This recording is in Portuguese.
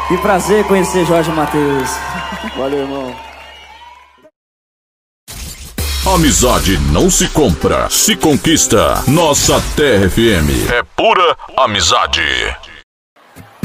Que prazer conhecer Jorge Mateus. Valeu, irmão. Amizade não se compra, se conquista. Nossa Terra FM é pura amizade.